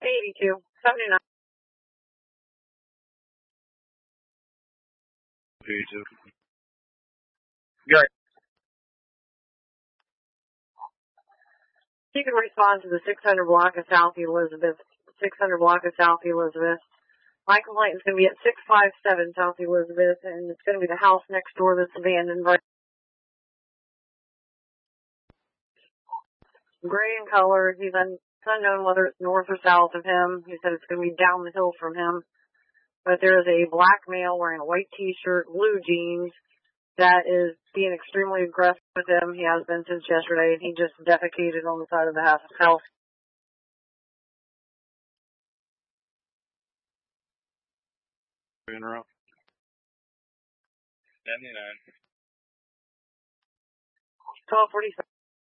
82, 79. 82. Right. You can respond to the 600 block of South Elizabeth. 600 block of South Elizabeth. My complaint is going to be at 657 South Elizabeth, and it's going to be the house next door that's abandoned. Gray in color. He's unknown whether it's north or south of him. He said it's going to be down the hill from him. But there is a black male wearing a white t-shirt, blue jeans, that is being extremely aggressive with him. He has been since yesterday, and he just defecated on the side of the house. Interrupt. 79. 12:47.